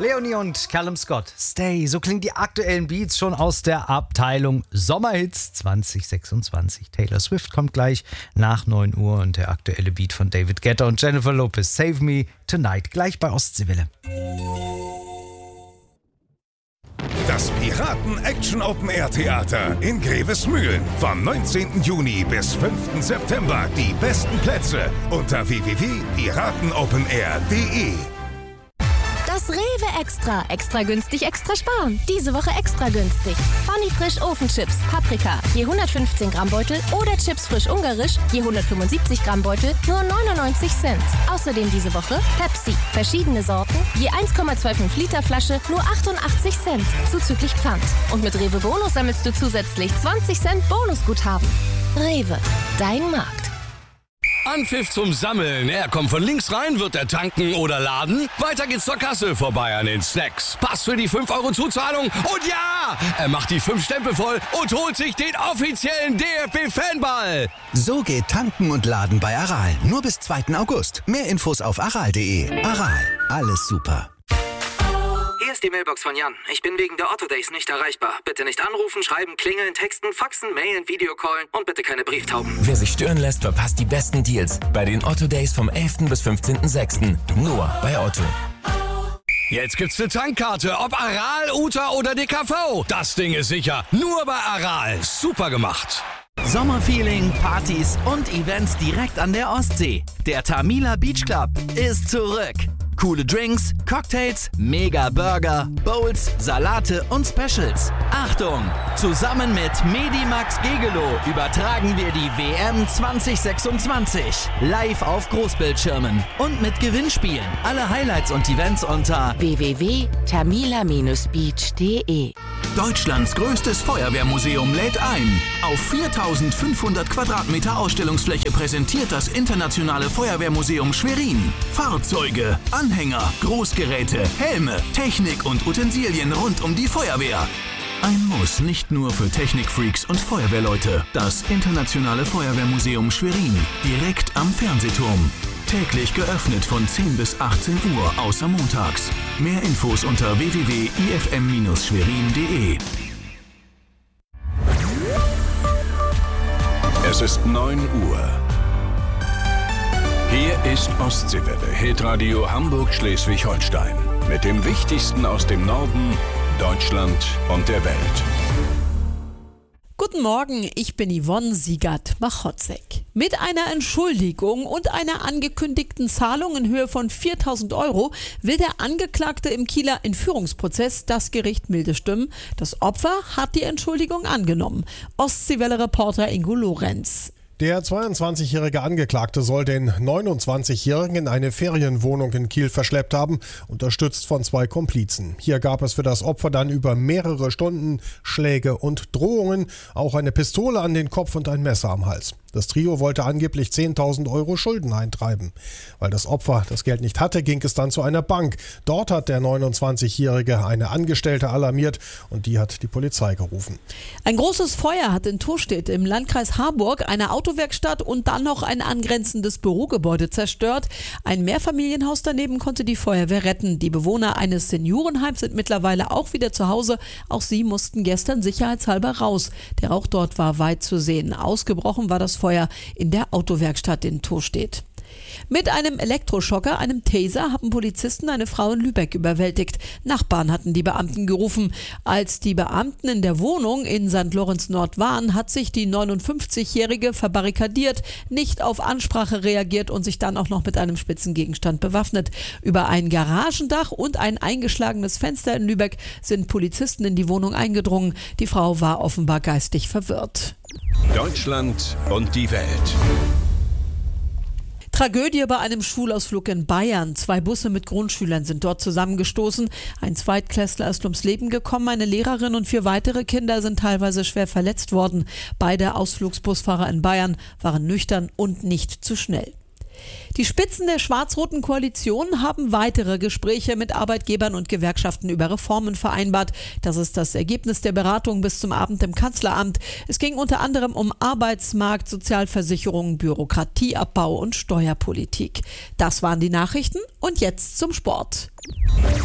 Leonie und Callum Scott, Stay. So klingen die aktuellen Beats schon aus der Abteilung Sommerhits 2026. Taylor Swift kommt gleich nach 9 Uhr und der aktuelle Beat von David Guetta und Jennifer Lopez, Save Me Tonight, gleich bei Ostseewelle. Das Piraten-Action-Open-Air-Theater in Grevesmühlen. Vom 19. Juni bis 5. September. Die besten Plätze unter www.piratenopenair.de. Das Rewe Extra. Extra günstig, extra sparen. Diese Woche extra günstig. Funny Frisch Ofenchips, Paprika, je 115 Gramm Beutel oder Chips frisch ungarisch, je 175 Gramm Beutel, nur 99 Cent. Außerdem diese Woche Pepsi, verschiedene Sorten, je 1,25 Liter Flasche, nur 88 Cent, zuzüglich Pfand. Und mit Rewe Bonus sammelst du zusätzlich 20 Cent Bonusguthaben. Rewe, dein Markt. Anpfiff zum Sammeln. Er kommt von links rein, wird er tanken oder laden. Weiter geht's zur Kasse, vorbei an den Snacks. Pass für die 5 € Zuzahlung und ja, er macht die 5 Stempel voll und holt sich den offiziellen DFB-Fanball. So geht tanken und laden bei Aral. Nur bis 2. August. Mehr Infos auf aral.de. Aral, alles super. Hier ist die Mailbox von Jan. Ich bin wegen der Otto Days nicht erreichbar. Bitte nicht anrufen, schreiben, klingeln, texten, faxen, mailen, Videocallen und bitte keine Brieftauben. Wer sich stören lässt, verpasst die besten Deals bei den Otto Days vom 11. bis 15.06. Nur bei Otto. Jetzt gibt's eine Tankkarte, ob Aral, Uta oder DKV. Das Ding ist sicher. Nur bei Aral. Super gemacht. Sommerfeeling, Partys und Events direkt an der Ostsee. Der Tamila Beach Club ist zurück. Coole Drinks, Cocktails, mega Burger, Bowls, Salate und Specials. Achtung! Zusammen mit Medimax Gegelow übertragen wir die WM 2026 live auf Großbildschirmen und mit Gewinnspielen. Alle Highlights und Events unter www.tamila-beach.de. Deutschlands größtes Feuerwehrmuseum lädt ein. Auf 4500 Quadratmeter Ausstellungsfläche präsentiert das Internationale Feuerwehrmuseum Schwerin Fahrzeuge, Anhänger, Großgeräte, Helme, Technik und Utensilien rund um die Feuerwehr. Ein Muss nicht nur für Technikfreaks und Feuerwehrleute. Das Internationale Feuerwehrmuseum Schwerin, direkt am Fernsehturm. Täglich geöffnet von 10 bis 18 Uhr, außer montags. Mehr Infos unter www.ifm-schwerin.de. Es ist 9 Uhr. Hier ist Ostseewelle, Hitradio Hamburg-Schleswig-Holstein. Mit dem Wichtigsten aus dem Norden, Deutschland und der Welt. Guten Morgen, ich bin Yvonne Siegert-Machotzek. Mit einer Entschuldigung und einer angekündigten Zahlung in Höhe von 4.000 € will der Angeklagte im Kieler Entführungsprozess das Gericht milde stimmen. Das Opfer hat die Entschuldigung angenommen. Ostseewelle-Reporter Ingo Lorenz. Der 22-jährige Angeklagte soll den 29-jährigen in eine Ferienwohnung in Kiel verschleppt haben, unterstützt von 2 Komplizen. Hier gab es für das Opfer dann über mehrere Stunden Schläge und Drohungen, auch eine Pistole an den Kopf und ein Messer am Hals. Das Trio wollte angeblich 10.000 € Schulden eintreiben. Weil das Opfer das Geld nicht hatte, ging es dann zu einer Bank. Dort hat der 29-jährige eine Angestellte alarmiert und die hat die Polizei gerufen. Ein großes Feuer hat in Tostedt im Landkreis Harburg eine Autowerkstatt und dann noch ein angrenzendes Bürogebäude zerstört. Ein Mehrfamilienhaus daneben konnte die Feuerwehr retten. Die Bewohner eines Seniorenheims sind mittlerweile auch wieder zu Hause. Auch sie mussten gestern sicherheitshalber raus. Der Rauch dort war weit zu sehen. Ausgebrochen war das Feuer in der Autowerkstatt in Tostedt. Mit einem Elektroschocker, einem Taser, haben Polizisten eine Frau in Lübeck überwältigt. Nachbarn hatten die Beamten gerufen. Als die Beamten in der Wohnung in St. Lorenz Nord waren, hat sich die 59-Jährige verbarrikadiert, nicht auf Ansprache reagiert und sich dann auch noch mit einem spitzen Gegenstand bewaffnet. Über ein Garagendach und ein eingeschlagenes Fenster in Lübeck sind Polizisten in die Wohnung eingedrungen. Die Frau war offenbar geistig verwirrt. Deutschland und die Welt. Tragödie bei einem Schulausflug in Bayern. 2 Busse mit Grundschülern sind dort zusammengestoßen. Ein Zweitklässler ist ums Leben gekommen, eine Lehrerin und 4 weitere Kinder sind teilweise schwer verletzt worden. Beide Ausflugsbusfahrer in Bayern waren nüchtern und nicht zu schnell. Die Spitzen der schwarz-roten Koalition haben weitere Gespräche mit Arbeitgebern und Gewerkschaften über Reformen vereinbart. Das ist das Ergebnis der Beratung bis zum Abend im Kanzleramt. Es ging unter anderem um Arbeitsmarkt, Sozialversicherung, Bürokratieabbau und Steuerpolitik. Das waren die Nachrichten und jetzt zum Sport.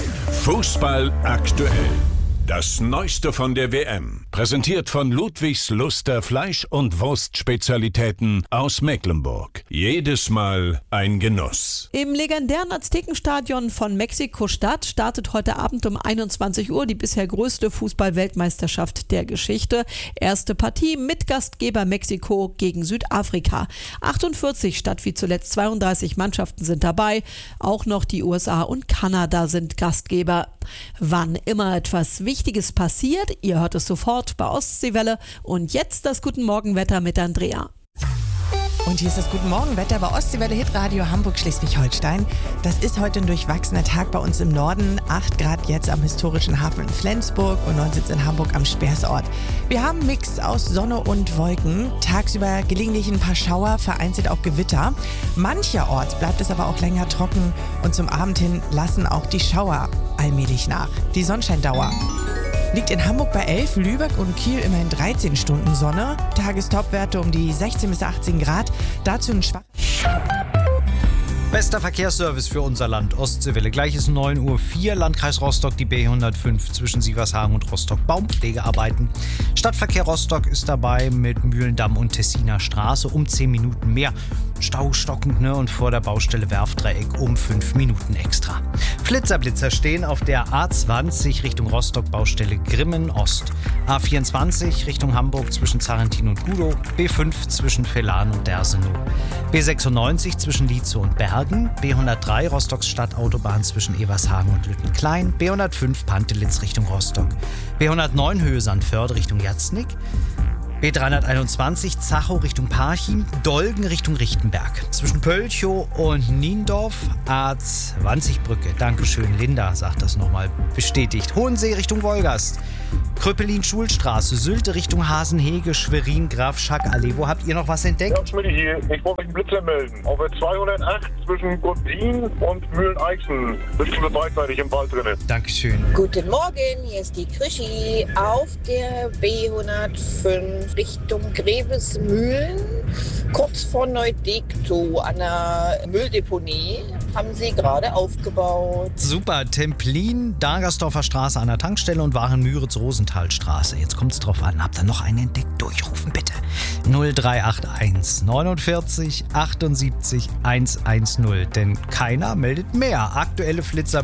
Fußball aktuell. Das Neueste von der WM. Präsentiert von Ludwigs Luster Fleisch- und Wurstspezialitäten aus Mecklenburg. Jedes Mal ein Genuss. Im legendären Aztekenstadion von Mexiko-Stadt startet heute Abend um 21 Uhr die bisher größte Fußball-Weltmeisterschaft der Geschichte. Erste Partie mit Gastgeber Mexiko gegen Südafrika. 48 statt wie zuletzt 32 Mannschaften sind dabei. Auch noch die USA und Kanada sind Gastgeber. Wann immer etwas Wichtiges passiert, ihr hört es sofort bei Ostseewelle. Und jetzt das Guten Morgen-Wetter mit Andrea. Und hier ist das Guten Morgen-Wetter bei Ostseewelle Hitradio Hamburg-Schleswig-Holstein. Das ist heute ein durchwachsener Tag bei uns im Norden. 8 Grad jetzt am historischen Hafen in Flensburg und 9 in Hamburg am Speersort. Wir haben einen Mix aus Sonne und Wolken. Tagsüber gelegentlich ein paar Schauer, vereinzelt auch Gewitter. Mancherorts bleibt es aber auch länger trocken und zum Abend hin lassen auch die Schauer allmählich nach. Die Sonnenscheindauer liegt in Hamburg bei 11, Lübeck und Kiel immerhin 13 Stunden Sonne. Tagestopwerte um die 16 bis 18 Grad. Dazu ein schwacher. Bester Verkehrsservice für unser Land, Ostseewelle. Gleich ist 9:04 Uhr, Landkreis Rostock, die B105 zwischen Sievershagen und Rostock, Baumpflegearbeiten. Stadtverkehr Rostock ist dabei mit Mühlendamm und Tessiner Straße um 10 Minuten mehr. Stau stockend, und vor der Baustelle Werfdreieck um 5 Minuten extra. Blitzerblitzer stehen auf der A20 Richtung Rostock, Baustelle Grimmen Ost. A24 Richtung Hamburg zwischen Zarentin und Gudow. B5 zwischen Velan und Dersenow. B96 zwischen Lietzow und Bergen. B103 Rostocks Stadtautobahn zwischen Evershagen und Lüttenklein. B105 Pantelitz Richtung Rostock. B109 Höhe Sandförde Richtung Jatznick. B321 Zachow Richtung Parchim, Dolgen Richtung Richtenberg. Zwischen Pölchow und Niendorf, A20 Brücke. Dankeschön, Linda sagt das nochmal bestätigt. Hohensee Richtung Wolgast. Kröppelin-Schulstraße, Sylte Richtung Hasenhege, Schwerin, Graf Schack-Allee. Wo habt ihr noch was entdeckt? Ja, Schmidt hier. Ich wollte einen Blitzer melden. Auf der 208 zwischen Gottin und Mühlen-Eichsen. Bist du beidseitig im Wald drin. Dankeschön. Guten Morgen, hier ist die Krischi. Auf der B105 Richtung Grevesmühlen, kurz vor Neudektow an der Mülldeponie, haben sie gerade aufgebaut. Super, Templin, Dagersdorfer Straße an der Tankstelle und Waren-Müritz-Rosenthalstraße. Jetzt kommt es drauf an. Habt ihr noch einen entdeckt? Durchrufen bitte. 0381 49 78 110. Denn keiner meldet mehr. Aktuelle Flitzer.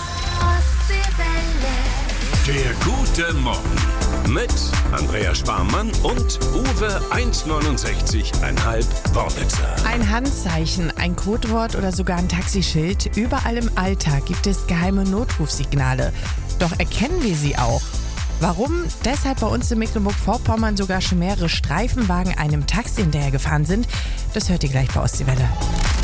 Der gute Morgen mit Andrea Sparmann und Uwe 1,69,5 Worbitzer. Ein Handzeichen, ein Codewort oder sogar ein Taxischild. Überall im Alltag gibt es geheime Notrufsignale. Doch erkennen wir sie auch? Warum deshalb bei uns in Mecklenburg-Vorpommern sogar schon mehrere Streifenwagen einem Taxi hinterhergefahren sind, das hört ihr gleich bei Ostseewelle.